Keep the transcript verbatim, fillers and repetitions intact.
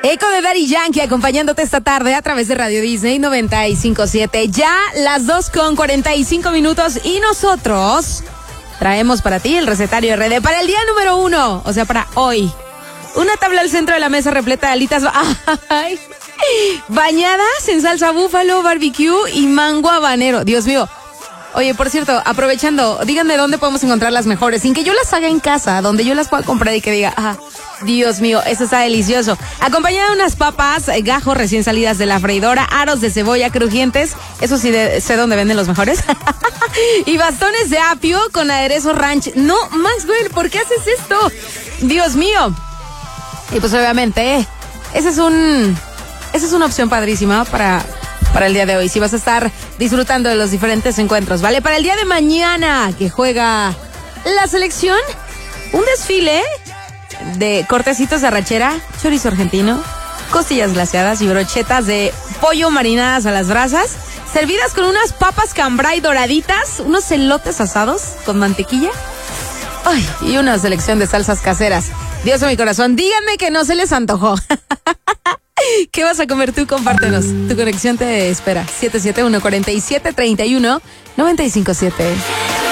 Eco de Daddy Yankee acompañándote esta tarde a través de Radio Disney noventa y cinco punto siete. Ya las dos con cuarenta y cinco minutos y nosotros traemos para ti el recetario R D para el día número uno, o sea, para hoy. Una tabla al centro de la mesa repleta de alitas ¡ay! bañadas en salsa búfalo, barbecue y mango habanero. Dios mío. Oye, por cierto, aprovechando, díganme dónde podemos encontrar las mejores, sin que yo las haga en casa, donde yo las pueda comprar y que diga, ah, Dios mío, eso está delicioso. Acompañada de unas papas, gajos recién salidas de la freidora, aros de cebolla crujientes, eso sí de, sé dónde venden los mejores, y bastones de apio con aderezo ranch. No, Maxwell, ¿por qué haces esto? Dios mío. Y pues obviamente, ese es un, esa es una opción padrísima para... para el día de hoy, si vas a estar disfrutando de los diferentes encuentros, ¿vale? Para el día de mañana, que juega la selección, un desfile de cortecitos de arrachera, chorizo argentino, costillas glaseadas y brochetas de pollo marinadas a las brasas, servidas con unas papas cambray doraditas, unos elotes asados con mantequilla, ay, y una selección de salsas caseras. Dios de mi corazón, díganme que no se les antojó. ¿Qué vas a comer tú? Compártenos. Tu conexión te espera. siete siete uno, cuatro siete, tres uno, nueve cinco siete.